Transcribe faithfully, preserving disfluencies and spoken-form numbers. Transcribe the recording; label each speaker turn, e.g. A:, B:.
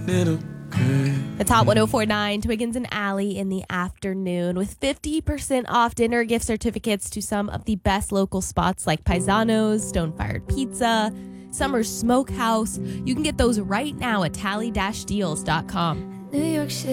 A: little good.
B: It's Hot ten forty-nine, Twiggins and Alley in the afternoon with fifty percent off dinner gift certificates to some of the best local spots like Paisano's, Stone Fired Pizza, Summer's Smokehouse. You can get those right now at tally dash deals dot com.
C: New York City.